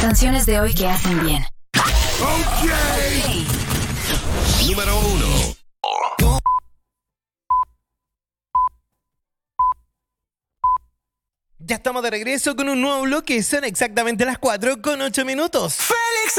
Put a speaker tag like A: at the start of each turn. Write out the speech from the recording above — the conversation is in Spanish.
A: canciones de hoy que hacen bien.
B: Ok. Número 1.
C: Ya estamos de regreso con un nuevo bloque. Son exactamente las 4:08.